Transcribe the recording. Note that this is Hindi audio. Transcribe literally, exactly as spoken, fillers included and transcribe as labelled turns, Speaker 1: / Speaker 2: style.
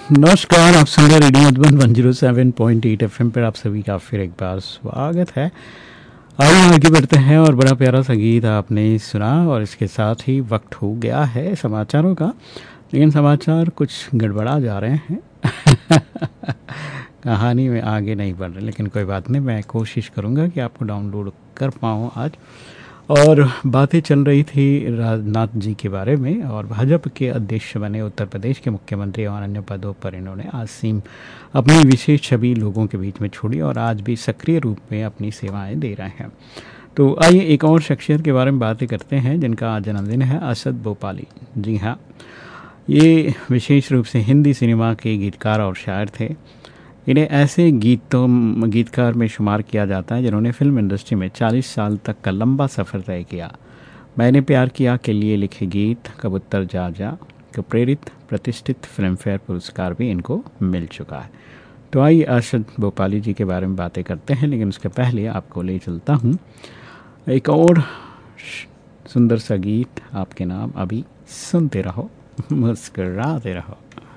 Speaker 1: नमस्कार, आप सुन रहे radio Madhuban one zero seven point eight FM पर आप सभी का फिर एक बार स्वागत है। आइए आगे बढ़ते हैं और बड़ा प्यारा सा गीत आपने सुना और इसके साथ ही वक्त हो गया है समाचारों का। लेकिन समाचार कुछ गड़बड़ा जा रहे हैं कहानी में आगे नहीं बढ़ रहे, लेकिन कोई बात नहीं, मैं कोशिश करूँगा कि आपको डाउनलोड कर पाऊँ आज। और बातें चल रही थी राजनाथ जी के बारे में, और भाजपा के अध्यक्ष बने उत्तर प्रदेश के मुख्यमंत्री और अन्य पदों पर इन्होंने आज सीम अपनी विशेष छवि लोगों के बीच में छोड़ी और आज भी सक्रिय रूप में अपनी सेवाएं दे रहे हैं। तो आइए एक और शख्सियत के बारे में बातें करते हैं जिनका आज जन्मदिन है, असद भोपाली। जी हाँ, ये विशेष रूप से हिंदी सिनेमा के गीतकार और शायर थे। इन्हें ऐसे गीतों गीतकार में शुमार किया जाता है जिन्होंने फिल्म इंडस्ट्री में चालीस साल तक का लंबा सफ़र तय किया। मैंने प्यार किया के लिए लिखे गीत, कबूतर जा जा को प्रेरित प्रतिष्ठित फिल्म फेयर पुरस्कार भी इनको मिल चुका है। तो आइए असद भोपाली जी के बारे में बातें करते हैं, लेकिन उसके पहले आपको ले चलता हूँ एक और सुंदर सा गीत आपके नाम। अभी सुनते रहो, मुस्कराते रहो।